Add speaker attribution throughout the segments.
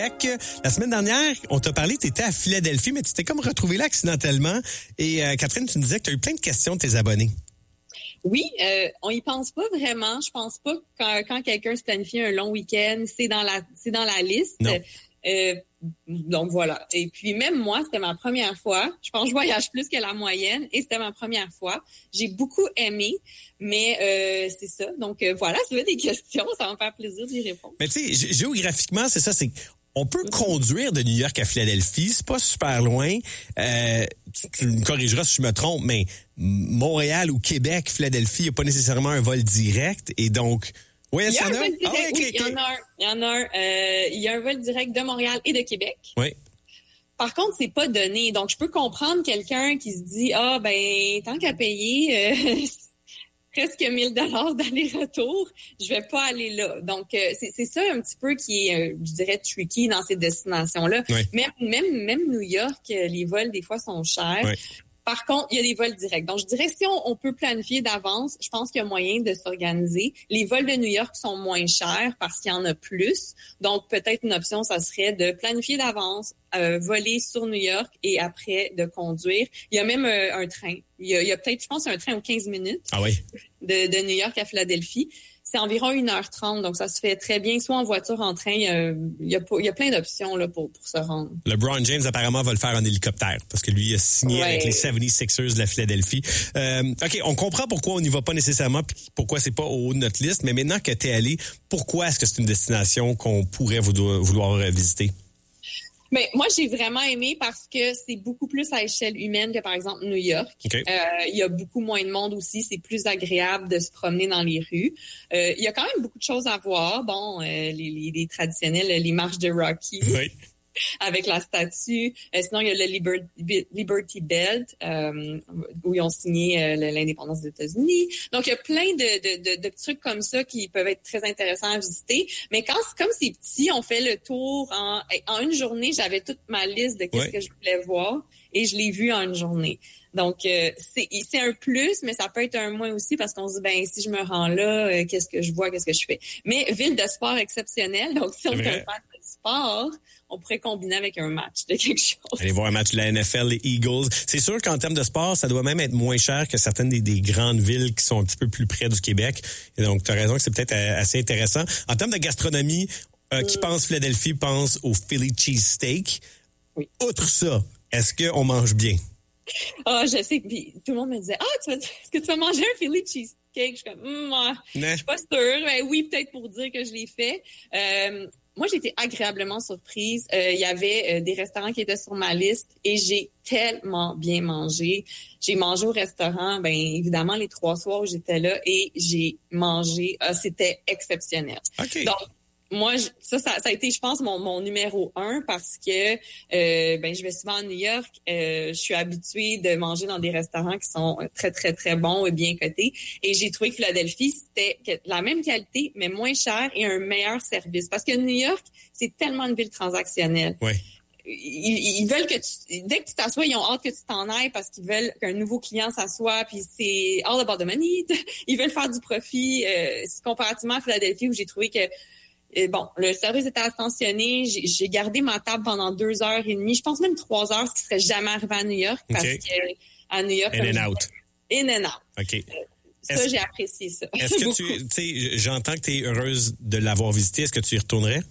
Speaker 1: La semaine dernière, on t'a parlé, tu étais à Philadelphie, mais tu t'es comme retrouvé là accidentellement. Et Catherine, tu nous disais que tu as eu plein de questions de tes abonnés.
Speaker 2: Oui, on y pense pas vraiment. Je pense pas que quand quelqu'un se planifie un long week-end, c'est dans la liste.
Speaker 1: Non.
Speaker 2: Donc voilà. Et puis même moi, c'était ma première fois. Je pense que je voyage plus que la moyenne et c'était ma première fois. J'ai beaucoup aimé, mais c'est ça. Donc voilà, si vous avez des questions, ça va me faire plaisir d'y répondre.
Speaker 1: Mais tu sais, géographiquement, c'est ça, on peut conduire de New York à Philadelphie, c'est pas super loin. Tu me corrigeras si je me trompe, mais Montréal ou Québec, Philadelphie, il n'y a pas nécessairement un vol direct. Et donc, oui,
Speaker 2: Il y a un
Speaker 1: a?
Speaker 2: vol direct.
Speaker 1: Ah, ouais,
Speaker 2: oui, il y en a un. Il y a un vol direct de Montréal et de Québec.
Speaker 1: Oui.
Speaker 2: Par contre, c'est pas donné. Donc, je peux comprendre quelqu'un qui se dit, tant qu'à payer presque 1000 $ d'aller-retour, je vais pas aller là. Donc, c'est ça un petit peu qui est, je dirais, tricky dans ces destinations-là.
Speaker 1: Oui.
Speaker 2: Même New York, les vols, des fois, sont chers.
Speaker 1: Oui.
Speaker 2: Par contre, il y a des vols directs. Donc, je dirais si on peut planifier d'avance, je pense qu'il y a moyen de s'organiser. Les vols de New York sont moins chers parce qu'il y en a plus. Donc, peut-être une option, ça serait de planifier d'avance, voler sur New York et après de conduire. Il y a même un train. Il y a peut-être, je pense, un train aux 15 minutes de New York à Philadelphie. C'est environ 1h30, donc ça se fait très bien, soit en voiture, en train. Il y a plein d'options là, pour se rendre.
Speaker 1: LeBron James, apparemment, va le faire en hélicoptère parce que lui, il a signé avec les 76ers de la Philadelphie. OK, on comprend pourquoi on n'y va pas nécessairement, pourquoi c'est pas au haut de notre liste, mais maintenant que tu es allé, pourquoi est-ce que c'est une destination qu'on pourrait vouloir visiter?
Speaker 2: Mais moi, j'ai vraiment aimé parce que c'est beaucoup plus à échelle humaine que, par exemple, New York.
Speaker 1: Okay.
Speaker 2: Il y a beaucoup moins de monde aussi. C'est plus agréable de se promener dans les rues. Il y a quand même beaucoup de choses à voir. Bon, les traditionnels, les marches de Rocky.
Speaker 1: Oui.
Speaker 2: Avec la statue. Sinon, il y a le Liberty Belt, où ils ont signé l'indépendance des États-Unis. Donc, il y a plein de trucs comme ça qui peuvent être très intéressants à visiter. Mais comme c'est petit, on fait le tour en une journée. J'avais toute ma liste de qu'est-ce que je voulais voir et je l'ai vu en une journée. Donc, c'est un plus, mais ça peut être un moins aussi parce qu'on se dit, si je me rends là, qu'est-ce que je vois, qu'est-ce que je fais? Mais ville de sport exceptionnelle. Donc, si on est un fan de sport, on pourrait combiner avec un match de quelque chose.
Speaker 1: Allez voir un match de la NFL, les Eagles. C'est sûr qu'en termes de sport, ça doit même être moins cher que certaines des grandes villes qui sont un petit peu plus près du Québec. Et donc, tu as raison que c'est peut-être assez intéressant. En termes de gastronomie, qui pense Philadelphie pense au Philly cheesesteak. Oui. Outre ça, est-ce qu'on mange bien?
Speaker 2: Je sais. Puis, tout le monde me disait, est-ce que tu vas manger un Philly cheesesteak? Je suis comme, je suis pas sûre. Mais oui, peut-être pour dire que je l'ai fait. Moi, j'ai été agréablement surprise. Il y avait des restaurants qui étaient sur ma liste et j'ai tellement bien mangé. J'ai mangé au restaurant, évidemment, les 3 soirs où j'étais là et j'ai mangé. C'était exceptionnel.
Speaker 1: Okay.
Speaker 2: Donc, moi, ça a été, je pense, mon numéro 1 parce que je vais souvent à New York. Je suis habituée de manger dans des restaurants qui sont très, très, très bons et bien cotés. Et j'ai trouvé que Philadelphie, c'était la même qualité, mais moins cher et un meilleur service. Parce que New York, c'est tellement une ville transactionnelle.
Speaker 1: Ouais.
Speaker 2: Ils veulent que dès que tu t'assois, ils ont hâte que tu t'en ailles parce qu'ils veulent qu'un nouveau client s'assoie, puis c'est all about the money. Ils veulent faire du profit. Comparativement à Philadelphie, où j'ai trouvé que le service était attentionné. J'ai gardé ma table pendant 2h30. Je pense même 3 heures, ce qui serait jamais arrivé à New York. Parce que à New York...
Speaker 1: In and out.
Speaker 2: In and out.
Speaker 1: OK.
Speaker 2: Ça, j'ai apprécié ça.
Speaker 1: Est-ce que tu sais, j'entends que tu es heureuse de l'avoir visité. Est-ce que tu y retournerais?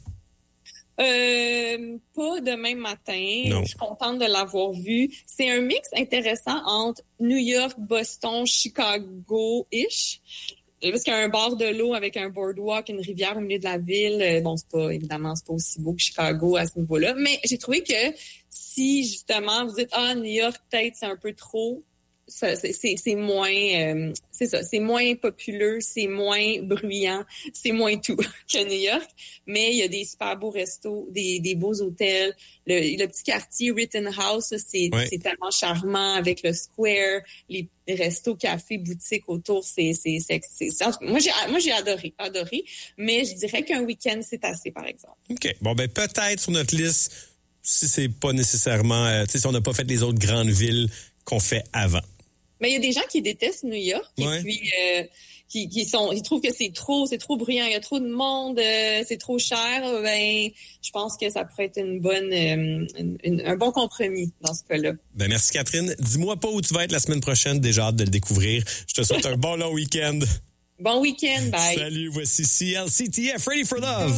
Speaker 2: Pas demain matin.
Speaker 1: Non.
Speaker 2: Je suis contente de l'avoir vu. C'est un mix intéressant entre New York, Boston, Chicago-ish. Parce qu'il y a un bord de l'eau avec un boardwalk, une rivière au milieu de la ville. C'est pas aussi beau que Chicago à ce niveau-là. Mais j'ai trouvé que si, justement, vous dites, New York, peut-être, c'est un peu trop, c'est moins, c'est moins populeux, c'est moins bruyant, c'est moins tout que New York. Mais il y a des super beaux restos, des beaux hôtels. Le petit quartier Rittenhouse, c'est tellement charmant avec le square, les restos, cafés, boutiques autour. Moi, j'ai adoré. Mais je dirais qu'un week-end, c'est assez, par exemple.
Speaker 1: OK. Bon, peut-être sur notre liste, si c'est pas nécessairement, si on n'a pas fait les autres grandes villes qu'on fait avant.
Speaker 2: Mais il y a des gens qui détestent New York et puis ils trouvent que c'est trop bruyant, il y a trop de monde, c'est trop cher, ben je pense que ça pourrait être un bon compromis dans ce cas-là.
Speaker 1: Ben merci Catherine. Dis-moi pas où tu vas être la semaine prochaine, déjà hâte de le découvrir. Je te souhaite un bon long week-end.
Speaker 2: Bon week-end, bye.
Speaker 1: Salut, voici CLCTF, Ready for Love.